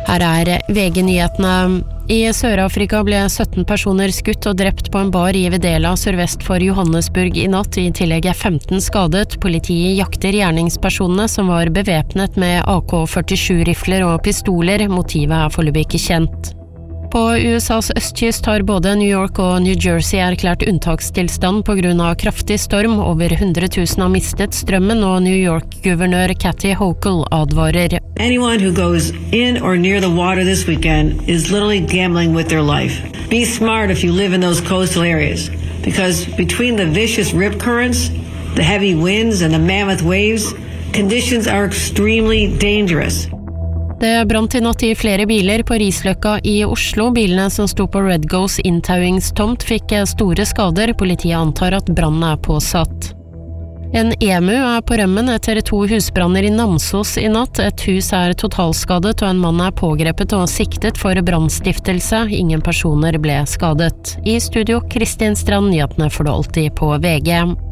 Her VG-nyhetene. I Sør-Afrika ble 17 personer skutt og drept på en bar i Vedela sørvest for Johannesburg i natt. I tillegg 15 skadet. Politiet jakter gjerningspersonene som var bevæpnet med AK-47-rifler og pistoler. Motivet foreløpig ikke kjent. På USAs østkyst har både New York og New Jersey erklært unntakstilstand på grunn av kraftig storm. Over 100 000 har mistet strømmen, og New York-guvernør Kathy Hochul advarer. Anyone who goes in or near the water this weekend is literally gambling with their life. Be smart if you live in those coastal areas, because between the vicious rip currents, the heavy winds and the mammoth waves, conditions are extremely dangerous. Det brant I natt I flere biler på Risløkka I Oslo. Bilene som sto på Red Ghost inntauingstomt fikk store skader. Politiet antar at brannen påsatt. En emu på rømmen etter 2 husbranner I Namsos I natt. Et hus totalskadet, og en mann pågrepet og siktet for brannstiftelse. Ingen personer ble skadet. I studio Kristin Strand, nyhetene får du alltid på VG.